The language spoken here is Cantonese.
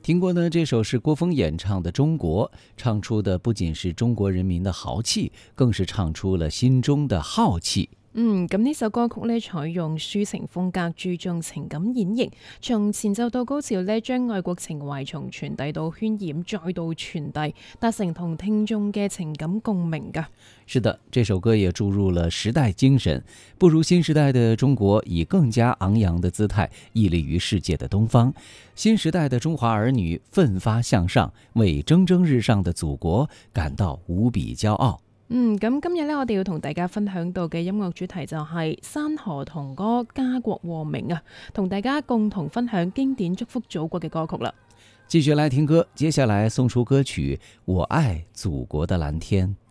听过呢，这首是郭峰演唱的《中国》，唱出的不仅是中国人民的豪氣，更是唱出了心中的浩氣。 咁呢首歌曲呢，採用抒情風格，注重情感演繹，從前奏到高潮呢，將愛國情懷從傳遞到渲染，再到傳遞，達成同聽眾嘅情感共鳴㗎。 是的，這首歌也注入了時代精神，步入新時代的中國以更加昂揚的姿態屹立於世界的東方。新時代的中華兒女奮發向上，為蒸蒸日上的祖國感到無比驕傲。 咁今日呢，我哋要同大家分享到嘅音樂主題就係山河童歌家國和鳴啊，同大家共同分享經典祝福祖國嘅歌曲啦。 繼續來聽歌，接下來送出歌曲《我愛祖國的藍天》。